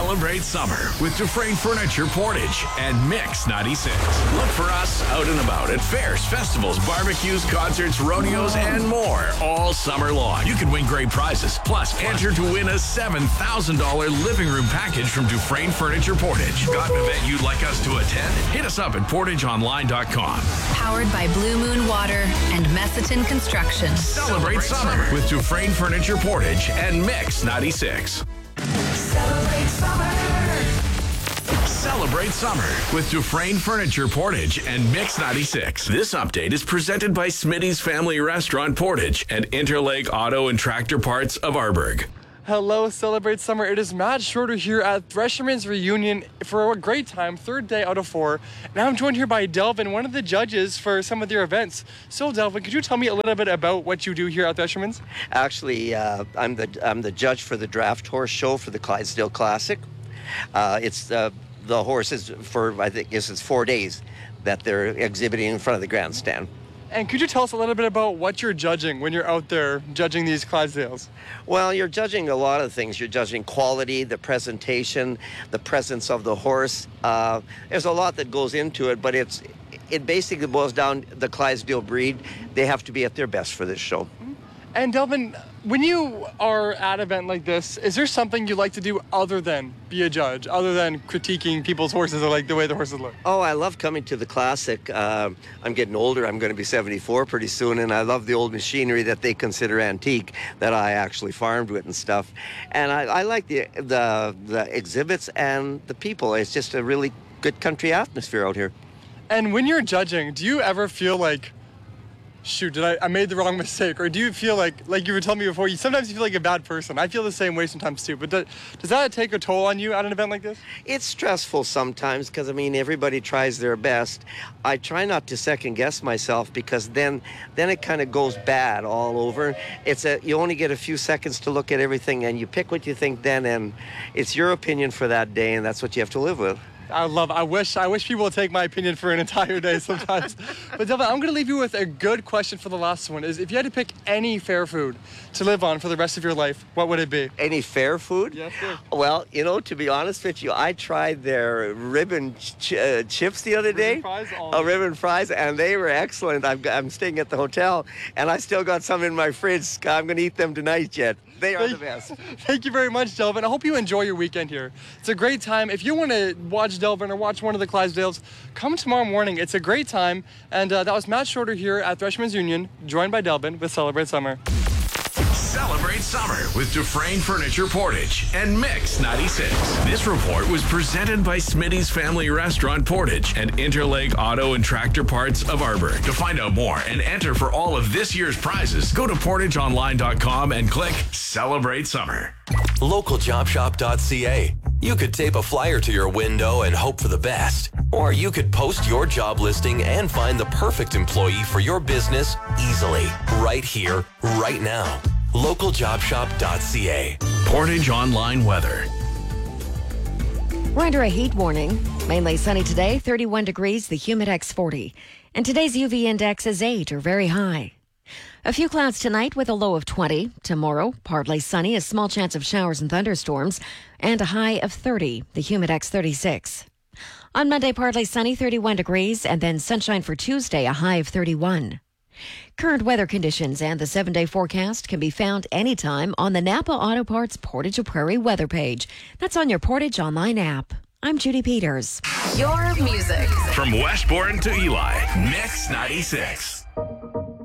Celebrate summer with Dufresne Furniture Portage and Mix 96. Look for us out and about at fairs, festivals, barbecues, concerts, rodeos, and more all summer long. You can win great prizes. Plus, enter to win a $7,000 living room package from Dufresne Furniture Portage. Got an event you'd like us to attend? Hit us up at portageonline.com. Powered by Blue Moon Water and Messiton Construction. Celebrate summer with Dufresne Furniture Portage and Mix 96. Celebrate summer. Celebrate summer with Dufresne Furniture Portage and Mix 96. This update is presented by Smitty's Family Restaurant Portage and Interlake Auto and Tractor Parts of Arborg. Hello, Celebrate Summer. It is Matt Shorter here at Thresherman's Reunion for a great time, third day out of 4. And I'm joined here by Delvin, one of the judges for some of their events. So, Delvin, could you tell me a little bit about what you do here at Thresherman's? Actually, I'm the judge for the draft horse show for the Clydesdale Classic. It's the horses for, I guess it's 4 days that they're exhibiting in front of the grandstand. And could you tell us a little bit about what you're judging when you're out there judging these Clydesdales? Well, you're judging a lot of things. You're judging quality, the presentation, the presence of the horse. There's a lot that goes into it, but it basically boils down the Clydesdale breed. They have to be at their best for this show. And Delvin, when you are at an event like this, is there something you like to do other than be a judge, other than critiquing people's horses or like the way the horses look? Oh, I love coming to the Classic. I'm getting older. I'm going to be 74 pretty soon, and I love the old machinery that they consider antique that I actually farmed with and stuff. And I like the exhibits and the people. It's just a really good country atmosphere out here. And when you're judging, do you ever feel like, shoot, I made the wrong mistake? Or do you feel like you were telling me before, sometimes you feel like a bad person? I feel the same way sometimes too. But does that take a toll on you at an event like this? It's stressful sometimes because, everybody tries their best. I try not to second guess myself because then it kind of goes bad all over. You only get a few seconds to look at everything and you pick what you think then, and it's your opinion for that day, and that's what you have to live with. I wish people would take my opinion for an entire day sometimes. But Delvin, I'm going to leave you with a good question for the last one. Is if you had to pick any fair food to live on for the rest of your life, what would it be? Any fair food? Yes, sir. Well, to be honest with you, I tried their ribbon chips the other day. Ribbon fries, and they were excellent. I'm staying at the hotel, and I still got some in my fridge. I'm going to eat them tonight yet. They are the best. Thank you very much, Delvin. I hope you enjoy your weekend here. It's a great time. If you want to watch Delvin or watch one of the Clydesdales, come tomorrow morning. It's a great time. And that was Matt Shorter here at Thresherman's Union, joined by Delvin with Celebrate Summer. Celebrate summer with Dufresne Furniture Portage and Mix 96. This report was presented by Smitty's Family Restaurant Portage and Interlake Auto and Tractor Parts of Arborg. To find out more and enter for all of this year's prizes, go to portageonline.com and click Celebrate Summer. LocalJobShop.ca. You could tape a flyer to your window and hope for the best. Or you could post your job listing and find the perfect employee for your business easily, right here, right now. LocalJobShop.ca. Portage Online Weather. We're under a heat warning. Mainly sunny today, 31 degrees, the Humidex 40. And today's UV index is 8 or very high. A few clouds tonight with a low of 20. Tomorrow, partly sunny, a small chance of showers and thunderstorms, and a high of 30, the Humidex 36. On Monday, partly sunny, 31 degrees, and then sunshine for Tuesday, a high of 31. Current weather conditions and the 7-day forecast can be found anytime on the Napa Auto Parts Portage Prairie weather page. That's on your Portage Online app. I'm Judy Peters. Your music. From Westbourne to Eli, Mix 96.